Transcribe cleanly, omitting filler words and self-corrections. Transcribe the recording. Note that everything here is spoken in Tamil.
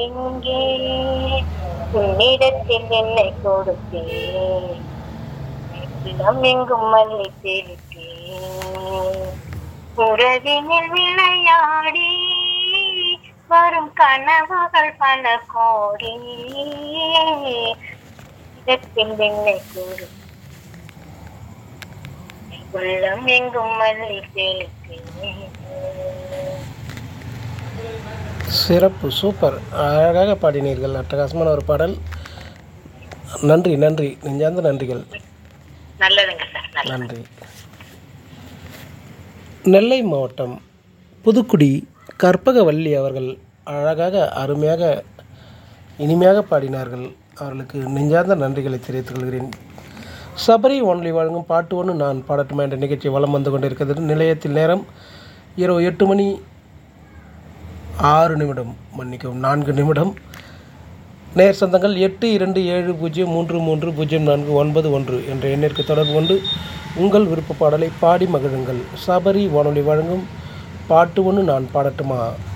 எங்கே உன்னிடத்தில் என்னை கொடுத்தேன், உள்ளம் எங்கும் மல்லி தெளித்தேன். உறவினில் விளையாடி வரும் கனவுகள் பல கோடி, இடத்தில் என்னை கொடுத்தேன், உள்ளம் எங்கும் மல்லி தெளித்தேன். சிறப்பு, சூப்பர், அழகாக பாடினீர்கள். அட்டகாசமான ஒரு பாடல். நன்றி நன்றி, நெஞ்சார்ந்த நன்றிகள். நல்லதுங்க சார், நல்லது. நன்றி. நெல்லை மாவட்டம் புதுக்குடி கற்பகவல்லி அவர்கள் அழகாக அருமையாக இனிமையாக பாடினார்கள். அவர்களுக்கு நெஞ்சார்ந்த நன்றிகளை தெரிவித்துக் கொள்கிறேன். சபரி ஒன்லி வழங்கும் பாட்டு ஒன்று நான் பாடட்டுமா என்ற நிகழ்ச்சி வலம் வந்து கொண்டிருக்கிறது. நிலையத்தில் நேரம் இரவு 8 மணி 6 நிமிடம், மன்னிக்கவும் 4 நிமிடம். நேர் சொந்தங்கள் 827033304991 என்ற எண்ணிற்கு தொடர்பு கொண்டு உங்கள் விருப்ப பாடலை பாடி மகிழுங்கள். சபரி வானொலி வழங்கும் பாட்டு ஒன்று நான் பாடட்டுமா